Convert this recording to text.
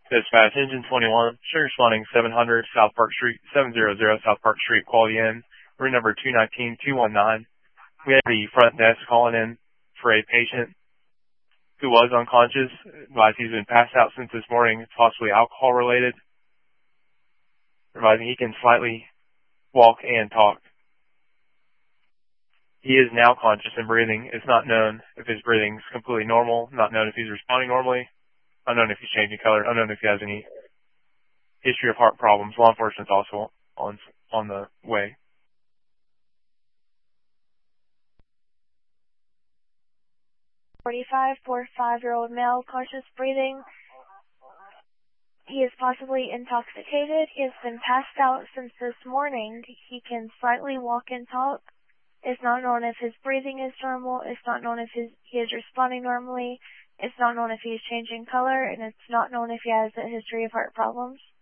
Dispatch Engine 21, Sugar Spawning 700 South Park Street, 700 South Park Street, Quality Inn, room number 219-219. We have the front desk calling in for a patient who was unconscious. Advised he's been passed out since this morning, possibly alcohol related. Advising he can slightly walk and talk. He is now conscious and breathing. It's not known if his breathing is completely normal, not known if he's responding normally, unknown if he's changing color, unknown if he has any history of heart problems. Law enforcement's also on the way. 45-year-old male, conscious breathing. He is possibly intoxicated. He has been passed out since this morning. He can slightly walk and talk. It's not known if his breathing is normal. It's not known if he is responding normally. It's not known if he is changing color, and it's not known if he has a history of heart problems.